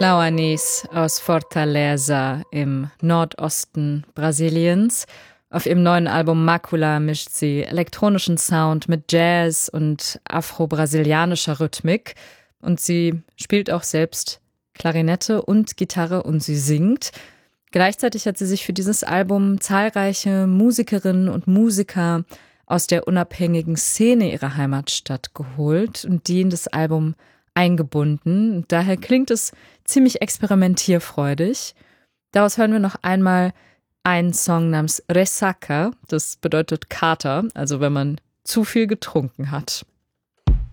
Clauanis aus Fortaleza im Nordosten Brasiliens. Auf ihrem neuen Album Macula mischt sie elektronischen Sound mit Jazz und afro-brasilianischer Rhythmik. Und sie spielt auch selbst Klarinette und Gitarre und sie singt. Gleichzeitig hat sie sich für dieses Album zahlreiche Musikerinnen und Musiker aus der unabhängigen Szene ihrer Heimatstadt geholt und die in das Album eingebunden. Daher klingt es ziemlich experimentierfreudig. Daraus hören wir noch einmal einen Song namens Ressaca. Das bedeutet Kater, also wenn man zu viel getrunken hat.